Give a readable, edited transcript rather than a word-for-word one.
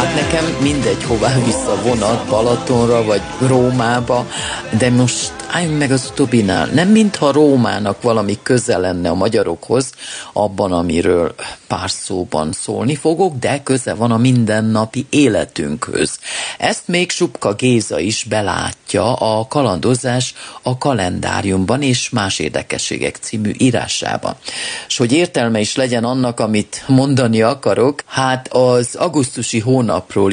Hát nekem mindegy, hová vissza vonat, Balatonra vagy Rómába, de most álljunk meg az utóbbinál. Nem mintha Rómának valami köze lenne a magyarokhoz, abban, amiről pár szóban szólni fogok, de köze van a mindennapi életünkhöz. Ezt még Supka Géza is belátja a Kalandozás a kalendáriumban és más érdekességek című írásában. És hogy értelme is legyen annak, amit mondani akarok, hát az augusztusi hónapról